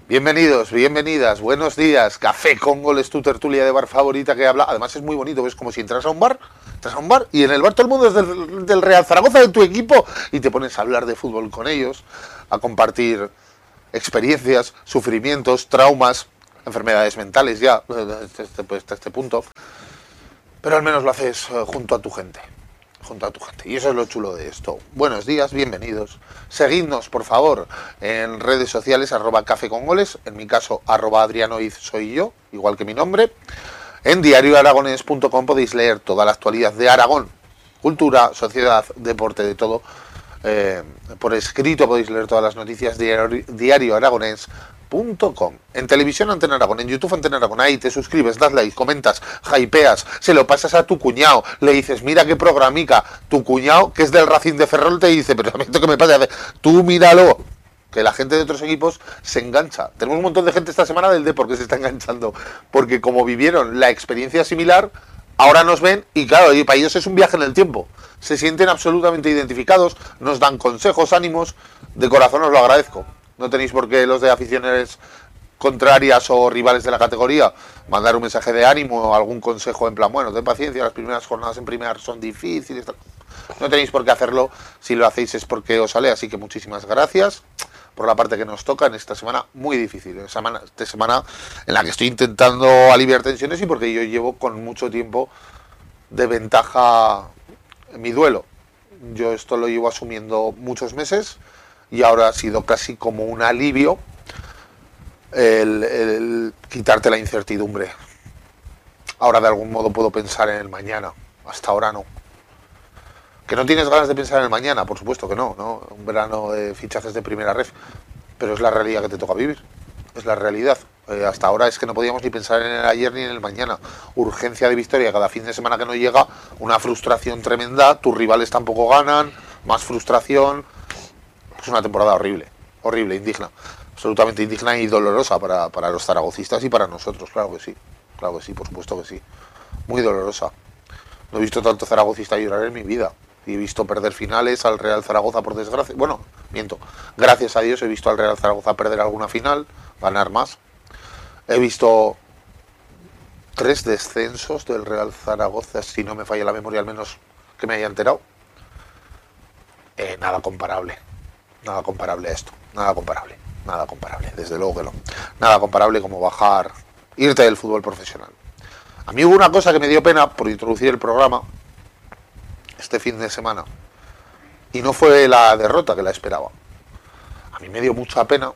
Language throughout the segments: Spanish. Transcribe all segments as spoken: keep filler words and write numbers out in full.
Bienvenidos, bienvenidas, buenos días. Café con Goles, tu tertulia de bar favorita que habla. Además es muy bonito, es como si entras a un bar, entras a un bar y en el bar todo el mundo es del, del Real Zaragoza, de tu equipo, y te pones a hablar de fútbol con ellos, a compartir experiencias, sufrimientos, traumas, enfermedades mentales ya, hasta este, pues, hasta este punto. Pero al menos lo haces junto a tu gente. junto a tu gente. Y eso es lo chulo de esto. Buenos días, bienvenidos. Seguidnos, por favor, en redes sociales, arroba café con goles, en mi caso, arroba adrianoiz soy yo, igual que mi nombre. En diario aragonés punto com podéis leer toda la actualidad de Aragón, cultura, sociedad, deporte, de todo. Eh, por escrito podéis leer todas las noticias de diario aragonés punto com. En televisión Antena Aragón, en YouTube Antena Aragón, ahí te suscribes, das like, comentas, hypeas, se lo pasas a tu cuñado, le dices, mira qué programica, tu cuñado, que es del Racing de Ferrol, te dice, pero a mí esto que me pasa, tú míralo, que la gente de otros equipos se engancha. Tenemos un montón de gente esta semana del Depor que se está enganchando, porque como vivieron la experiencia similar, ahora nos ven y claro, y para ellos es un viaje en el tiempo. Se sienten absolutamente identificados, nos dan consejos, ánimos, de corazón os lo agradezco. No tenéis por qué los de aficiones contrarias o rivales de la categoría mandar un mensaje de ánimo o algún consejo en plan, bueno, ten paciencia, las primeras jornadas en primera son difíciles. No tenéis por qué hacerlo, si lo hacéis es porque os sale, así que muchísimas gracias por la parte que nos toca en esta semana muy difícil, en semana, esta semana en la que estoy intentando aliviar tensiones y porque yo llevo con mucho tiempo de ventaja en mi duelo. Yo esto lo llevo asumiendo muchos meses y ahora ha sido casi como un alivio el, el quitarte la incertidumbre. Ahora de algún modo puedo pensar en el mañana, hasta ahora no. ¿Que no tienes ganas de pensar en el mañana? Por supuesto que no, ¿no? Un verano de fichajes de primera ref, pero es la realidad que te toca vivir, es la realidad. Eh, hasta ahora es que no podíamos ni pensar en el ayer ni en el mañana. Urgencia de victoria cada fin de semana que no llega, una frustración tremenda, tus rivales tampoco ganan, más frustración. Es una temporada horrible, horrible, indigna, absolutamente indigna y dolorosa para, para los zaragocistas y para nosotros, claro que sí, claro que sí, por supuesto que sí, muy dolorosa. No he visto tanto zaragocista llorar en mi vida, y he visto perder finales al Real Zaragoza por desgracia, bueno, miento, gracias a Dios he visto al Real Zaragoza perder alguna final, ganar más, he visto tres descensos del Real Zaragoza, si no me falla la memoria al menos que me haya enterado, eh, nada comparable. Nada comparable a esto, nada comparable, nada comparable, desde luego que no. Nada comparable como bajar, irte del fútbol profesional. A mí hubo una cosa que me dio pena por introducir el programa este fin de semana, y no fue la derrota que la esperaba. A mí me dio mucha pena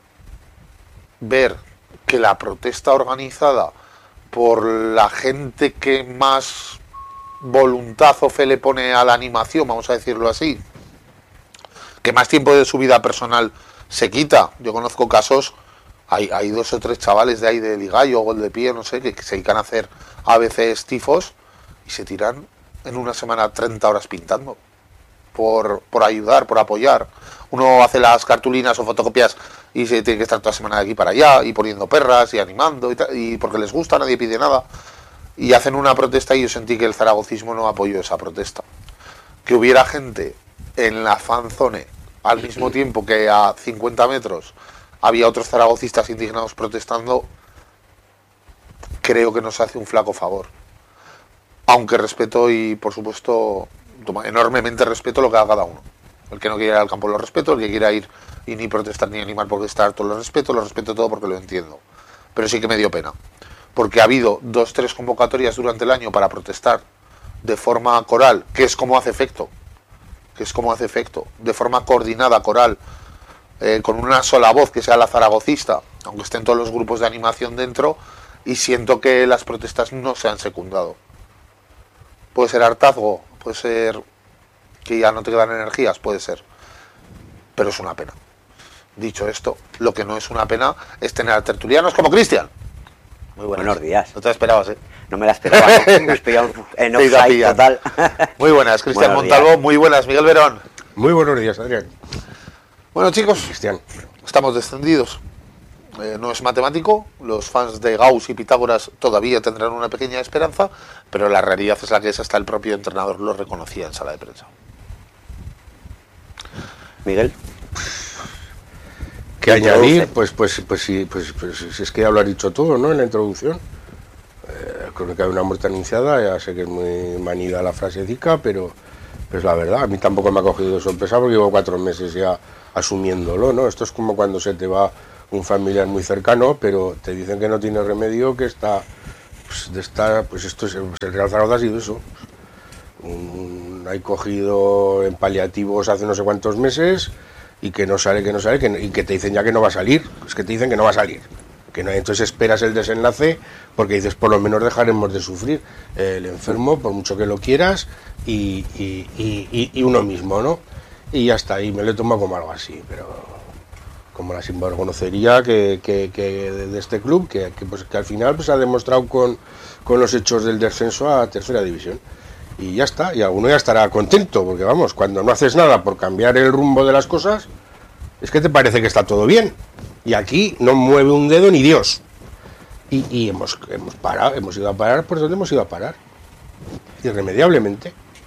ver que la protesta organizada por la gente que más voluntad o fe le pone a la animación, vamos a decirlo así, que más tiempo de su vida personal se quita. Yo conozco casos, hay, hay dos o tres chavales de ahí de Ligallo, Gol de Pie, no sé, que, que se dedican a hacer a veces tifos y se tiran en una semana treinta horas pintando por, por ayudar, por apoyar. Uno hace las cartulinas o fotocopias y se tiene que estar toda la semana de aquí para allá y poniendo perras y animando y, tal, y porque les gusta, nadie pide nada, y hacen una protesta y yo sentí que el zaragocismo no apoyó esa protesta. Que hubiera gente en la fanzone al mismo tiempo que a cincuenta metros había otros zaragocistas indignados protestando, creo que nos hace un flaco favor, aunque respeto y por supuesto enormemente respeto lo que haga cada uno. El que no quiera ir al campo lo respeto, el que quiera ir y ni protestar ni animar por estar todo lo respeto, lo respeto todo porque lo entiendo, pero sí que me dio pena porque ha habido dos, tres convocatorias durante el año para protestar de forma coral, que es como hace efecto que es como hace efecto, de forma coordinada, coral, eh, con una sola voz que sea la zaragocista, aunque estén todos los grupos de animación dentro, y siento que las protestas no se han secundado. Puede ser hartazgo, puede ser que ya no te quedan energías, puede ser, pero es una pena. Dicho esto, lo que no es una pena es tener a tertulianos como Cristian. Muy buenos, buenos días. No te la esperabas, ¿eh? No me la esperaba, ¿no? Me has pillado en offside total. Muy buenas, Cristian Montalvo, días. Muy buenas, Miguel Verón. Muy buenos días, Adrián. Bueno, chicos, Cristian, estamos descendidos. Eh, no es matemático, los fans de Gauss y Pitágoras todavía tendrán una pequeña esperanza, pero la realidad es la que es, hasta el propio entrenador lo reconocía en sala de prensa. Miguel. ¿Qué añadir? Pues, pues, pues, sí, pues, pues, si es que ya lo has dicho todo, ¿no? En la introducción. Eh, Crónica de una muerte anunciada, ya sé que es muy manida la frasecica, pero es la verdad. A mí tampoco me ha cogido de sorpresa porque llevo cuatro meses ya asumiéndolo, ¿no? Esto es como cuando se te va un familiar muy cercano, pero te dicen que no tiene remedio, que está, pues, de esta, pues esto es, pues el Real Zaragoza ha sido eso. Un, hay cogido en paliativos hace no sé cuántos meses y que no sale, que no sale, que, y que te dicen ya que no va a salir, es que te dicen que no va a salir, que no, entonces esperas el desenlace porque dices por lo menos dejaremos de sufrir eh, el enfermo, por mucho que lo quieras, y, y, y, y uno mismo, ¿no? Y ya está, y me lo he tomado como algo así, pero como la sinvergüencería que, que, que de este club, que, que, pues, que al final pues, ha demostrado con, con los hechos del descenso a tercera división. Y ya está, y alguno ya estará contento, porque vamos, cuando no haces nada por cambiar el rumbo de las cosas, es que te parece que está todo bien. Y aquí no mueve un dedo ni Dios. Y, y hemos, hemos parado, hemos ido a parar por donde hemos ido a parar. Irremediablemente.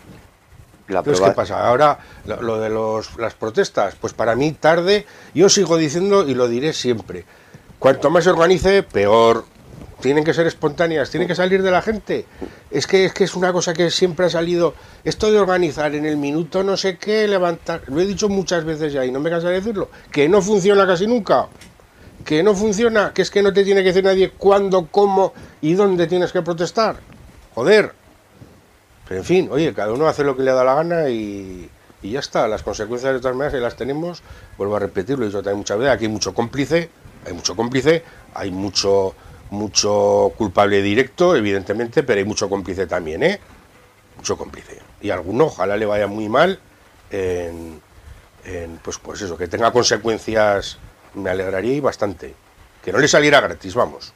La Entonces, ¿qué pasa? Ahora, lo, lo de los, las protestas, pues para mí tarde, yo sigo diciendo y lo diré siempre. Cuanto más se organice, peor. Tienen que ser espontáneas, tienen que salir de la gente. Es que, es que es una cosa que siempre ha salido. Esto de organizar en el minuto no sé qué, levantar. Lo he dicho muchas veces ya y no me cansaré de decirlo. Que no funciona casi nunca. Que no funciona, que es que no te tiene que decir nadie cuándo, cómo y dónde tienes que protestar. Joder. Pero en fin, oye, cada uno hace lo que le da la gana y, y ya está. Las consecuencias de todas maneras que las tenemos, vuelvo a repetirlo, y eso también muchas veces. Aquí hay mucho cómplice, hay mucho cómplice, hay mucho. mucho culpable directo, evidentemente, pero hay mucho cómplice también, ¿eh? Mucho cómplice. Y a alguno, ojalá le vaya muy mal en, en pues, pues eso, que tenga consecuencias, me alegraría y bastante. Que no le saliera gratis, vamos.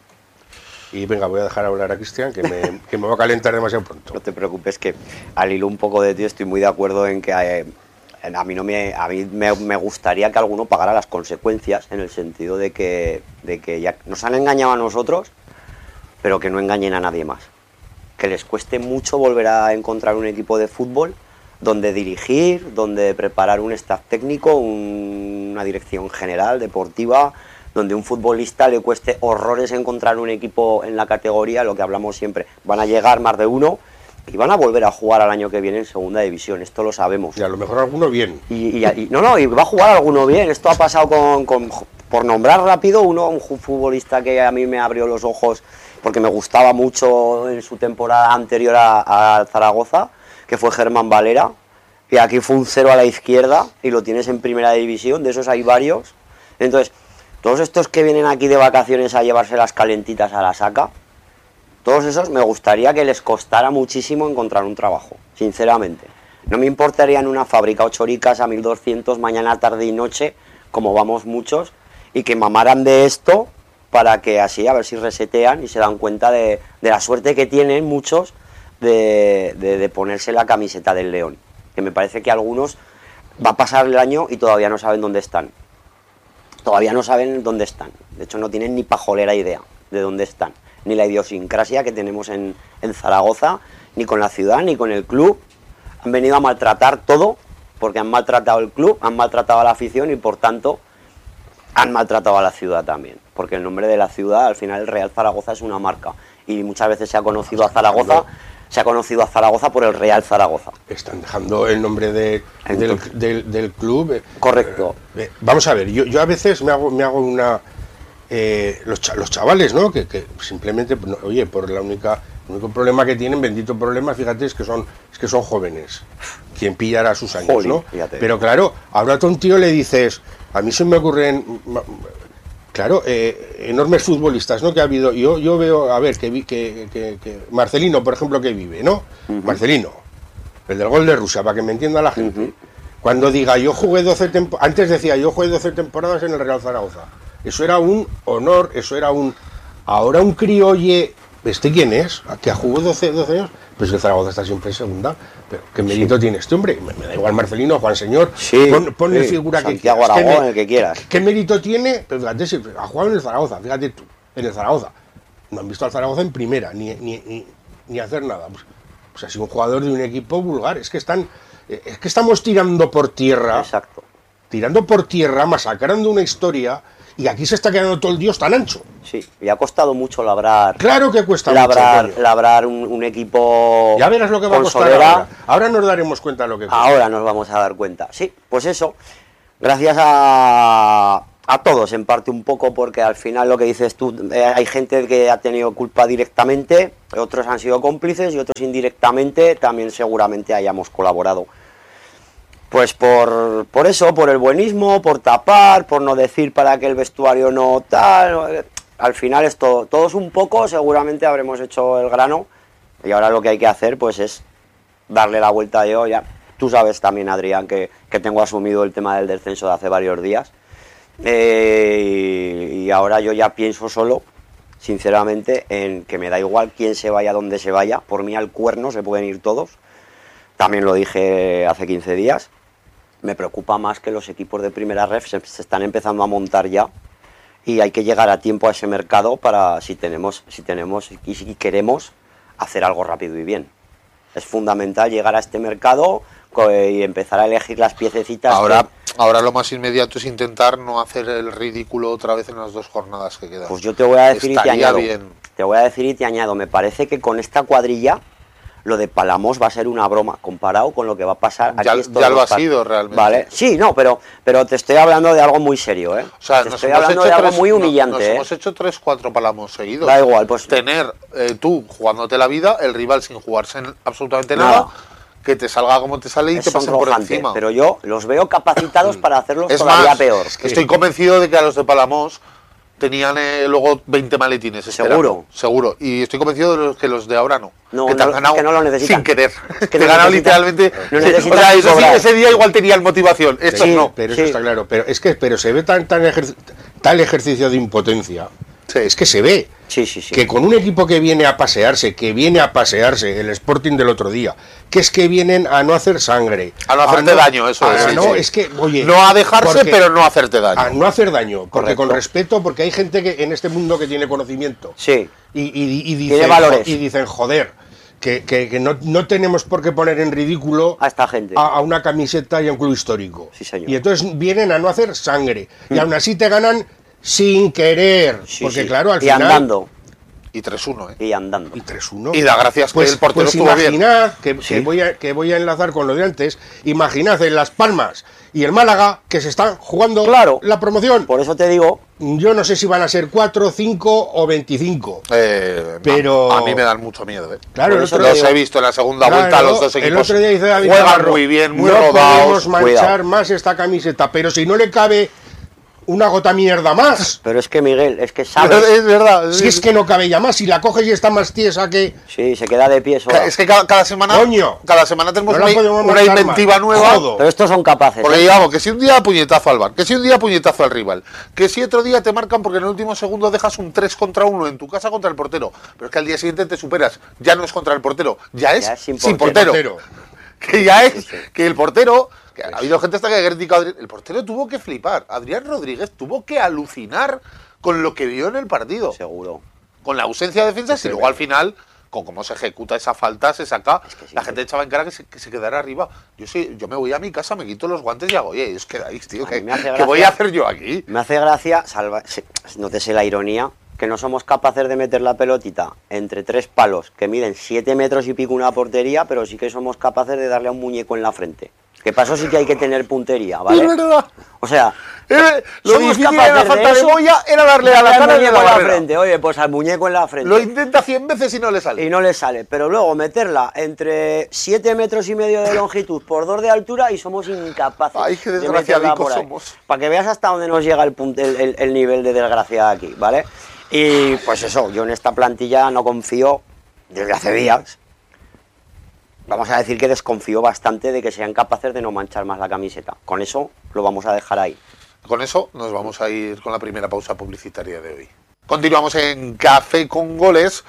Y venga, voy a dejar hablar a Cristian, que me, que me va a calentar demasiado pronto. No te preocupes, que al hilo un poco de ti estoy muy de acuerdo en que eh, a mí, no me, a mí me, me gustaría que alguno pagara las consecuencias, en el sentido de que, de que ya nos han engañado a nosotros, pero que no engañen a nadie más. Que les cueste mucho volver a encontrar un equipo de fútbol donde dirigir, donde preparar un staff técnico, un, una dirección general, deportiva, donde a un futbolista le cueste horrores encontrar un equipo en la categoría, lo que hablamos siempre. Van a llegar más de uno y van a volver a jugar al año que viene en segunda división, esto lo sabemos. Y a lo mejor alguno bien. Y, y, y no, no, y va a jugar alguno bien. Esto ha pasado con, con, por nombrar rápido, uno, un futbolista que a mí me abrió los ojos porque me gustaba mucho en su temporada anterior a, a Zaragoza, que fue Germán Valera, y aquí fue un cero a la izquierda y lo tienes en primera división, de esos hay varios. Entonces, todos estos que vienen aquí de vacaciones a llevarse las calentitas a la saca, todos esos me gustaría que les costara muchísimo encontrar un trabajo, sinceramente. No me importaría en una fábrica ocho horicas a mil doscientos mañana, tarde y noche, como vamos muchos, y que mamaran de esto para que así a ver si resetean y se dan cuenta de, de la suerte que tienen muchos de, de, de ponerse la camiseta del León. Que me parece que algunos va a pasar el año y todavía no saben dónde están. Todavía no saben dónde están. De hecho, no tienen ni pajolera idea de dónde están. Ni la idiosincrasia que tenemos en, en Zaragoza, ni con la ciudad, ni con el club. Han venido a maltratar todo, porque han maltratado el club, han maltratado a la afición y por tanto han maltratado a la ciudad también. Porque el nombre de la ciudad, al final, el Real Zaragoza es una marca. Y muchas veces se ha conocido a Zaragoza, se ha conocido a Zaragoza por el Real Zaragoza. Están dejando el nombre de, del, del, del club. Eh, Correcto. Eh, vamos a ver, yo, yo a veces me hago, me hago una... Eh, los, ch los chavales, ¿no? Que, que simplemente, no, oye, por la única, el único problema que tienen, bendito problema, fíjate, es que son, es que son jóvenes. Quien pillará sus años, Jolín, ¿no? Fíjate. Pero claro, ahora a un tío le dices, a mí se me ocurren, claro, eh, enormes futbolistas, ¿no? Que ha habido, yo, yo veo, a ver, que, que, que, que Marcelino, por ejemplo, que vive, ¿no? Uh-huh. Marcelino, el del gol de Rusia, para que me entienda la gente. Uh-huh. Cuando diga, yo jugué doce temporadas, antes decía, yo jugué doce temporadas en el Real Zaragoza. Eso era un honor, eso era un... Ahora un criolle, ¿este quién es? Que jugó doce, doce años, pues el Zaragoza está siempre en segunda. Pero ¿qué mérito sí. tiene este hombre? Me, me da igual Marcelino, Juan Señor, sí, pon, ponle sí. figura Santiago que quieras. Aragón, ¿Qué, el que quieras. ¿Qué, qué mérito tiene? Pero fíjate, si ha jugado en el Zaragoza, fíjate tú, en el Zaragoza. No han visto al Zaragoza en primera, ni, ni, ni, ni hacer nada. Pues, pues ha sido un jugador de un equipo vulgar. Es que están, es que estamos tirando por tierra. Exacto. tirando por tierra, masacrando una historia, y aquí se está quedando todo el dios tan ancho. Sí, y ha costado mucho labrar. Claro que cuesta labrar, mucho, coño. labrar un, un equipo. Ya verás lo que va a costar Solera. ahora. Ahora nos daremos cuenta de lo que cuesta. Ahora nos vamos a dar cuenta. Sí, pues eso. Gracias a, a todos, en parte un poco, porque al final lo que dices tú, eh, hay gente que ha tenido culpa directamente, otros han sido cómplices y otros indirectamente también seguramente hayamos colaborado. Pues por, por eso, por el buenismo, por tapar, por no decir para que el vestuario no tal. Al final es todo, todos un poco, seguramente habremos hecho el grano y ahora lo que hay que hacer pues es darle la vuelta yo ya. Tú sabes también, Adrián, que, que tengo asumido el tema del descenso de hace varios días eh, y, y ahora yo ya pienso solo, sinceramente, en que me da igual quién se vaya, dónde se vaya. Por mí al cuerno se pueden ir todos. También lo dije hace quince días. Me preocupa más que los equipos de primera ref se, se están empezando a montar ya y hay que llegar a tiempo a ese mercado para si tenemos, si tenemos y si queremos hacer algo rápido y bien. Es fundamental llegar a este mercado y empezar a elegir las piececitas. Ahora, que... ahora lo más inmediato es intentar no hacer el ridículo otra vez en las dos jornadas que quedan. Pues yo te voy a decir Estaría y te añado. bien. Te voy a decir y te añado. Me parece que con esta cuadrilla lo de Palamos va a ser una broma comparado con lo que va a pasar Ya, aquí. ya lo ha sido realmente. Vale, sí, no, pero, pero te estoy hablando de algo muy serio, ¿eh? O sea, te nos estoy hemos hablando hecho de algo tres- muy no- humillante, Nos ¿eh? hemos hecho tres, cuatro palamos seguidos. Da igual, pues Tener eh, tú jugándote la vida, el rival sin jugarse en absolutamente Nada. nada, que te salga como te sale y es te pasen por sonrojante, encima. pero yo los veo capacitados para hacerlos Es todavía más, peor. estoy convencido de que a los de Palamos tenían eh, luego veinte maletines esperando. Seguro. Seguro. Y estoy convencido de los, que los de ahora no. No, que te no, han ganado es que no lo necesitan. sin querer. Es que te no han ganado necesitan- literalmente. no Sí, necesitan o sea, ni eso sí, cobrar. ese día igual tenían motivación. Estos Sí, no. Pero Sí. eso está claro. Pero es que pero se ve tan, tan ejer- tal ejercicio de impotencia. Sí. Es que se ve. Sí, sí, sí. Que con un equipo que viene a pasearse, que viene a pasearse, el Sporting del otro día, que es que vienen a no hacer sangre. A no hacerte daño, eso a es, sí, no, sí. es que, oye. No a dejarse, porque- pero no a hacerte daño. A no hacer daño, porque Correcto. con respeto, porque hay gente que en este mundo que tiene conocimiento. Sí. Y, y, y Tiene dicen, valores. y dicen, joder, que, que, que no, no tenemos por qué poner en ridículo A esta gente. a, a una camiseta y a un club histórico. Sí, señor. Y entonces vienen a no hacer sangre. Y aún así te ganan sin querer. Sí, porque sí. claro, al y final... andando, Y tres uno, ¿eh? y andando. Y tres uno. Y da gracias que pues, el portero pues estuvo bien. imaginad, que, Sí. que, voy a, que voy a enlazar con lo de antes, imaginad en Las Palmas y el Málaga que se están jugando Claro. la promoción. Por eso te digo, Yo no sé si van a ser cuatro, cinco o veinticinco. Eh, Pero- a, a mí me dan mucho miedo, ¿eh? Claro, Por el eso otro te Los digo- he visto en la segunda Claro, vuelta, los dos equipos el otro día dice David juegan Navarro, muy bien, muy no rodados. podemos manchar Cuidado. más esta camiseta, pero si no le cabe una gota mierda más. pero es que Miguel, es que sabes. Es verdad. Si es que no cabe ya más, si la coges y está más tiesa que... Sí, se queda de pie sola. Ca- Es que cada, cada semana Coño. cada semana tenemos No la una, podemos una montar inventiva más. nueva. Jodo. Pero estos son capaces. Porque ¿eh? digamos que si un día puñetazo al bar, que si un día puñetazo al rival, que si otro día te marcan porque en el último segundo dejas un tres contra uno en tu casa contra el portero, pero es que al día siguiente te superas, ya no es contra el portero, ya es, Ya es sin sin portero. portero. Que ya es Sí, sí. que el portero, que ha habido gente hasta que ha criticado a Adrián, el portero tuvo que flipar, Adrián Rodríguez tuvo que alucinar con lo que vio en el partido, Seguro. con la ausencia de defensas y luego al final, con cómo se ejecuta esa falta, se saca, que sí, la sí. gente echaba en cara que se, que se quedara arriba. Yo sí, yo me voy a mi casa, me quito los guantes y hago, oye, os quedáis, tío, A ¿qué, mí me hace qué gracia- voy a hacer yo aquí? Me hace gracia, salva, sí, nótese la ironía, que no somos capaces de meter la pelotita entre tres palos que miden siete metros y pico una portería, pero sí que somos capaces de darle a un muñeco en la frente. Que pasó sí que hay que tener puntería, ¿vale? Es verdad. O sea, Eh, lo somos difícil capaces en la de falta de, eso, boya era darle a la al cara y a muñeco la en la barrera. frente. Oye, pues al muñeco en la frente. Lo intenta cien veces y no le sale. Y no le sale, pero luego meterla entre siete metros y medio de longitud por dos de altura y somos incapaces. Ay, qué de desgraciadicos meterla por ahí. somos. Para que veas hasta dónde nos llega el, punto, el, el- el nivel de desgracia aquí, ¿vale? Y pues eso, yo en esta plantilla no confío desde hace días. Vamos a decir que desconfío bastante de que sean capaces de no manchar más la camiseta. Con eso lo vamos a dejar ahí. Con eso nos vamos a ir con la primera pausa publicitaria de hoy. Continuamos en Café con Goles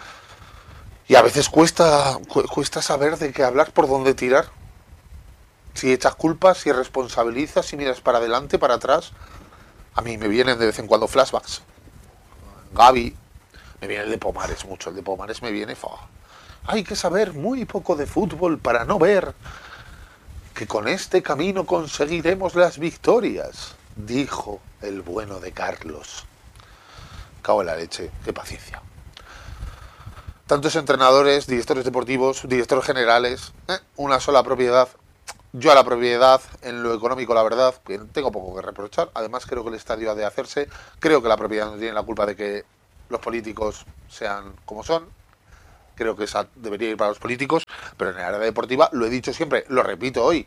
y a veces cuesta, cu- cuesta saber de qué hablar, por dónde tirar. Si echas culpas, si responsabilizas, si miras para adelante, para atrás. A mí me vienen de vez en cuando flashbacks. Gaby, me viene el de Pomares mucho, el de Pomares me viene... fa. Hay que saber muy poco de fútbol para no ver que con este camino conseguiremos las victorias, dijo el bueno de Carlos. Cago en la leche, qué paciencia. Tantos entrenadores, directores deportivos, directores generales, ¿eh? Una sola propiedad. Yo a la propiedad, en lo económico, la verdad, que tengo poco que reprochar. Además, creo que el estadio ha de hacerse. Creo que la propiedad no tiene la culpa de que los políticos sean como son. Creo que esa debería ir para los políticos. Pero en el área deportiva, lo he dicho siempre, lo repito hoy.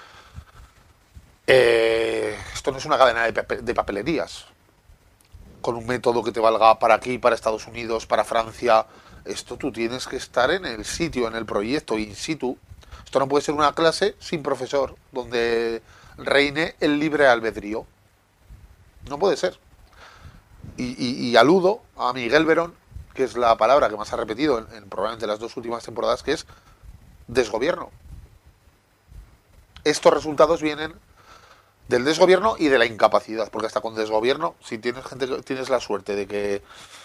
Eh, esto no es una cadena de, papel, de papelerías. Con un método que te valga para aquí, para Estados Unidos, para Francia. Esto tú tienes que estar en el sitio, en el proyecto, in situ. Esto no puede ser una clase sin profesor, donde reine el libre albedrío. No puede ser. Y, y, y aludo a Miguel Verón, que es la palabra que más ha repetido en, en probablemente las dos últimas temporadas, que es desgobierno. Estos resultados vienen del desgobierno y de la incapacidad, porque hasta con desgobierno, si tienes gente que tienes la suerte de que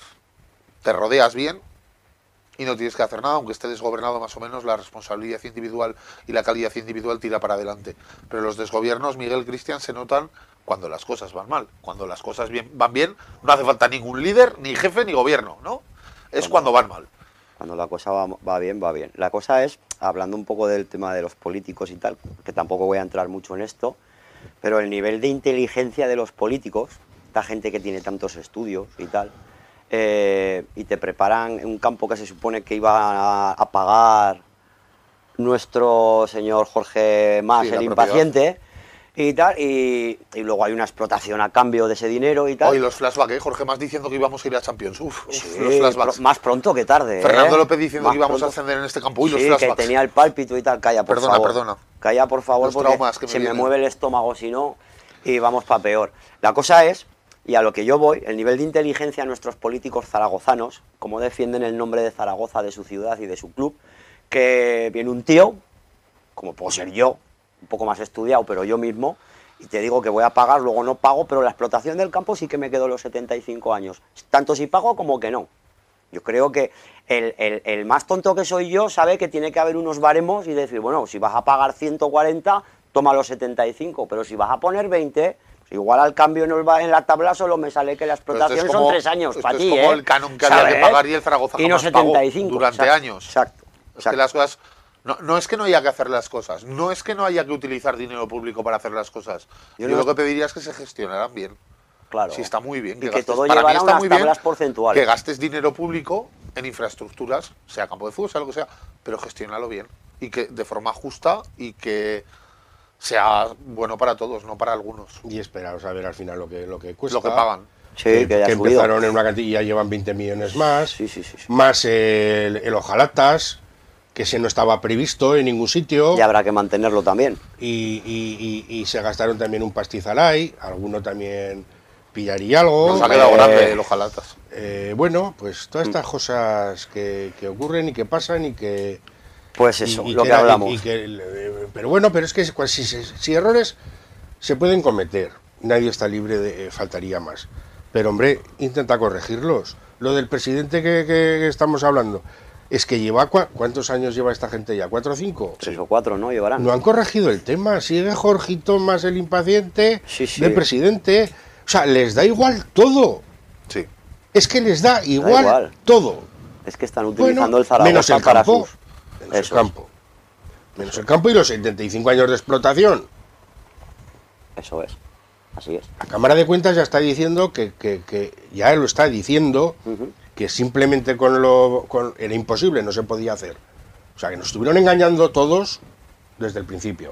te rodeas bien y no tienes que hacer nada, aunque esté desgobernado más o menos, la responsabilidad individual y la calidad individual tira para adelante. Pero los desgobiernos, Miguel Cristian, se notan cuando las cosas van mal. Cuando las cosas bien, van bien, no hace falta ningún líder, ni jefe, ni gobierno, ¿no? Es cuando, cuando van mal. Cuando la cosa va, va bien, va bien. La cosa es, hablando un poco del tema de los políticos y tal, que tampoco voy a entrar mucho en esto, pero el nivel de inteligencia de los políticos, esta gente que tiene tantos estudios y tal, eh, y te preparan en un campo que se supone que iba a, a pagar nuestro señor Jorge Mas, sí, el impaciente, y tal, y, y luego hay una explotación a cambio de ese dinero y tal. Hoy los flashbacks, ¿eh? Jorge Mas diciendo que íbamos a ir a Champions. Uf, uf sí, los flashbacks. Pro, más pronto que tarde. Fernando ¿eh? López diciendo más que íbamos pronto. a ascender en este campo. Uy, los sí, flashbacks. que tenía el pálpito y tal. Calla, por perdona, favor. Perdona, perdona. Calla, por favor, los porque que me se vienen. me mueve el estómago si no, y vamos para peor. La cosa es, y a lo que yo voy, el nivel de inteligencia de nuestros políticos zaragozanos, cómo defienden el nombre de Zaragoza, de su ciudad y de su club, que viene un tío, como puedo ser yo, un poco más estudiado, pero yo mismo, y te digo que voy a pagar, luego no pago, pero la explotación del campo sí que me quedo los setenta y cinco años, tanto si pago como que no. Yo creo que el, el, el más tonto que soy yo sabe que tiene que haber unos baremos y decir, bueno, si vas a pagar ciento cuarenta, toma los setenta y cinco, pero si vas a poner veinte, pues igual al cambio en, el, en la tabla solo me sale que la explotación como, son tres años para ti, es como ¿eh? el canon que ¿sabes? había que pagar y el Zaragoza y no setenta y cinco, pagó durante exacto, años. Exacto, es exacto. que las cosas... No, no es que no haya que hacer las cosas, no es que no haya que utilizar dinero público para hacer las cosas. Yo, Yo no lo que pediría es que se gestionaran bien. Claro. Sí, está muy bien. Que, que, que gastes, todo para llevará mí está unas muy bien tablas porcentuales. Que gastes dinero público en infraestructuras, sea campo de fútbol, sea lo que sea, pero gestiónalo bien. Y que de forma justa y que sea bueno para todos, no para algunos. Y esperaros a ver al final lo que, lo que cuesta. Lo que pagan. Sí, que, que, que empezaron en una cantidad y ya llevan veinte millones más. Sí, sí, sí, sí. Más el, el hojalatas, que ese no estaba previsto en ningún sitio. Y habrá que mantenerlo también. Y, y, y, y se gastaron también un pastizal ahí, alguno también pillaría algo. Nos ha quedado eh, grande el hojalatas. Eh, bueno, pues todas estas cosas que, que ocurren y que pasan y que... Pues eso, y, y lo que que era, hablamos. Y, y que, pero bueno, pero es que si, si, si errores se pueden cometer, nadie está libre de... Eh, faltaría más. Pero hombre, intenta corregirlos. Lo del presidente que, que, que estamos hablando... Es que lleva, ¿cuántos años lleva esta gente ya? ¿Cuatro o cinco? Tres sí. o cuatro, ¿no? Llevarán. No han corregido el tema. Sigue Jorgito Mas el impaciente sí, sí. de presidente. O sea, les da igual todo. Sí. Es que les da igual, da igual. todo. Es que están utilizando bueno, el Zaragoza menos el para campo, sus... Menos Eso el campo. Es. Menos el campo y los setenta y cinco años de explotación. Eso es. Así es. La Cámara de Cuentas ya está diciendo que, que, que ya lo está diciendo... Uh-huh. Que simplemente con lo con, era imposible, no se podía hacer. O sea, que nos estuvieron engañando todos desde el principio.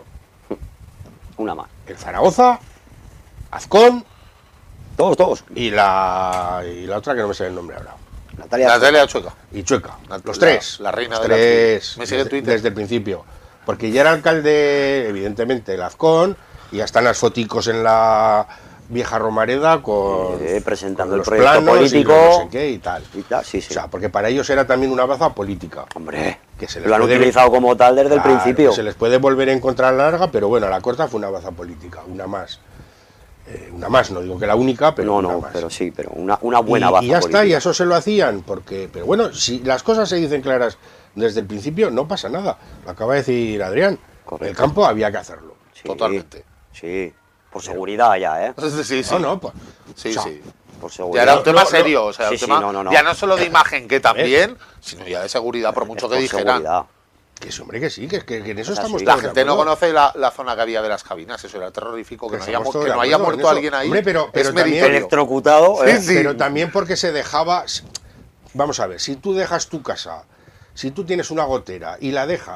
Una más. El Zaragoza, Azcón... Todos, todos. Y la, y la otra que no me sé el nombre ahora. Natalia, Natalia Chueca. Y Chueca. La, los tres. La, la reina los de tres, la Me sigue desde, Twitter. Desde el principio. Porque ya era alcalde, evidentemente, el Azcón, y ya están las foticos en la... Vieja Romareda con, eh, presentando con el proyecto político y no sé qué y tal. Y tal sí, sí. O sea, porque para ellos era también una baza política. Hombre, que se les lo han puede, utilizado como tal desde claro, el principio. Se les puede volver a encontrar larga, pero bueno, a la corta fue una baza política, una más. Eh, una más, no digo que la única, pero no, una no, más. pero sí, pero una, una buena y, baza y ya política. está, y eso se lo hacían, porque, pero bueno, si las cosas se dicen claras desde el principio, no pasa nada. Lo acaba de decir Adrián. Correcto. El campo había que hacerlo. Sí, totalmente. Sí, por seguridad ya, ¿eh? Sí, sí. No, no, pues, Sí, o sea, sí. Por Ya seguridad. era un tema No, no, serio, o sea, sí, un sí, tema no, no, no. ya no solo de imagen, que también, sino ya de seguridad, por mucho Es que por dijeran. seguridad. que sí, hombre, que sí, que, que- que en eso Es así. estamos La todos de gente no acuerdo. conoce la, la zona que había de las cabinas, eso era terrorífico, que, Que no haya, estamos mu- todos que de no haya acuerdo en muerto eso. alguien ahí. Hombre, pero- pero es también- meritorio. Electrocutado, Sí, ¿eh? sí. Pero también porque se dejaba... Vamos a ver, si tú dejas tu casa, si tú tienes una gotera y la dejas